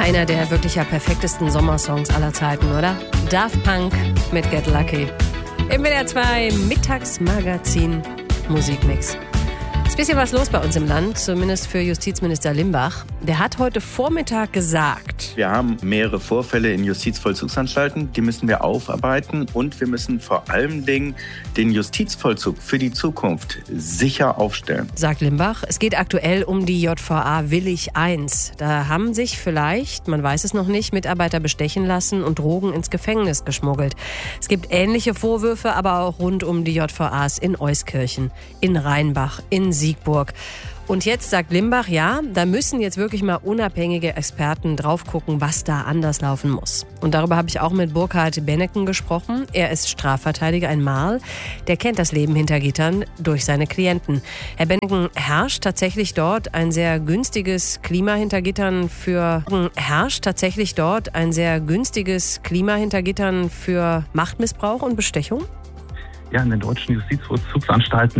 Einer der wirklich perfektesten Sommersongs aller Zeiten, oder? Daft Punk mit Get Lucky. Im WDR 2 Mittagsmagazin Musikmix. Ist ein bisschen was los bei uns im Land, zumindest für Justizminister Limbach. Der hat heute Vormittag gesagt: Wir haben mehrere Vorfälle in Justizvollzugsanstalten, die müssen wir aufarbeiten und wir müssen vor allem den Justizvollzug für die Zukunft sicher aufstellen. Sagt Limbach, es geht aktuell um die JVA Willich 1. Da haben sich vielleicht, man weiß es noch nicht, Mitarbeiter bestechen lassen und Drogen ins Gefängnis geschmuggelt. Es gibt ähnliche Vorwürfe, aber auch rund um die JVAs in Euskirchen, in Rheinbach, in Siegburg. Und jetzt sagt Limbach, ja, da müssen jetzt wirklich mal unabhängige Experten drauf gucken, was da anders laufen muss. Und darüber habe ich auch mit Burkhard Benneken gesprochen. Er ist Strafverteidiger in Marl. Der kennt das Leben hinter Gittern durch seine Klienten. Herr Benneken, herrscht tatsächlich dort ein sehr günstiges Klima hinter Gittern für Machtmissbrauch und Bestechung? Ja, in den deutschen Justizvollzugsanstalten